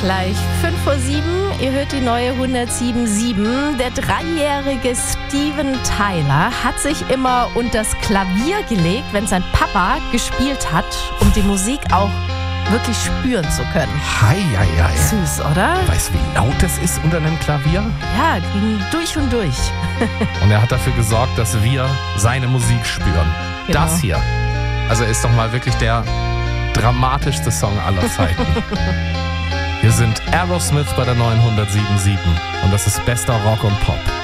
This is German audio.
gleich 5:07 Uhr. Ihr hört die neue 107.7. Der 3-jährige Steven Tyler hat sich immer unters Klavier gelegt, wenn sein Papa gespielt hat, um die Musik auch wirklich spüren zu können. Hei. Süß, oder? Weißt du, wie laut es ist unter einem Klavier? Ja, ging durch und durch. Und er hat dafür gesorgt, dass wir seine Musik spüren. Genau. Das hier. Also ist doch mal wirklich der dramatischste Song aller Zeiten. Hier sind Aerosmith bei der neuen 107.7 und das ist bester Rock und Pop.